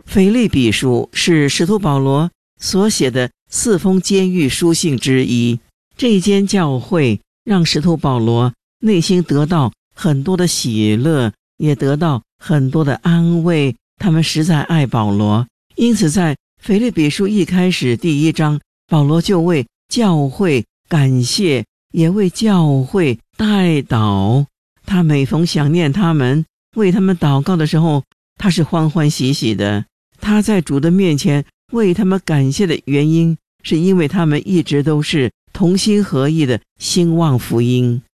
腓立比书是使徒保罗所写的4封监狱书信之一。这一间教会让使徒保罗内心得到很多的喜乐，也得到很多的安慰，他们实在爱保罗。因此在腓立比书一开始第1章，保罗就为教会感谢，也为教会代祷。他每逢想念他们，为他们祷告的时候，他是欢欢喜喜的。他在主的面前为他们感谢的原因，是因为他们一直都是同心合意的兴旺福音。